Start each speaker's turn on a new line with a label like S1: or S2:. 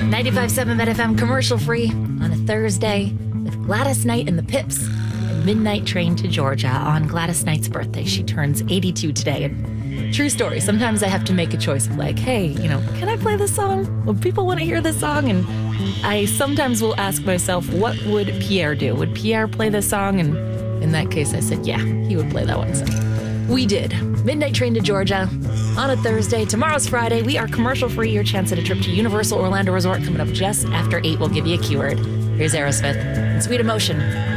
S1: 95.7 Met FM commercial free on a Thursday with Gladys Knight and the Pips and Midnight Train to Georgia on Gladys Knight's birthday. She turns 82 today. And true story, sometimes I have to make a choice of like, hey, can I play this song? Would people want to hear this song? And I sometimes will ask myself, what would Pierre do? Would Pierre play this song? And in that case, I said, yeah, he would play that one. So we did. Midnight Train to Georgia on a Thursday. Tomorrow's Friday. We are commercial free. Your chance at a trip to Universal Orlando Resort coming up just after 8. We'll give you a keyword. Here's Aerosmith and Sweet Emotion.